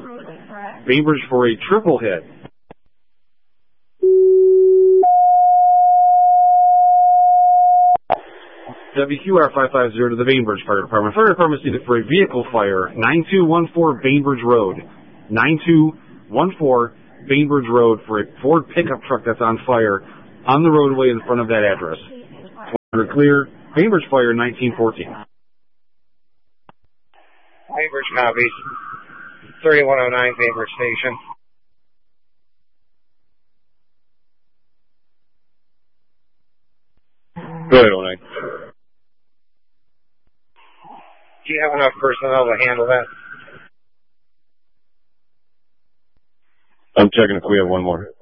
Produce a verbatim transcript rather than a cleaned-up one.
Bainbridge for a triple hit. W Q R five five zero to the Bainbridge Fire Department. Fire Department is needed for a vehicle fire, nine two one four Bainbridge Road. nine two one four Bainbridge Road for a Ford pickup truck that's on fire on the roadway in front of that address. one hundred clear. Bainbridge Fire, nineteen fourteen. Bainbridge copies. thirty-one oh nine Bainbridge Station. Go ahead, oh nine. Do you have enough personnel to handle that? I'm checking if we have one more.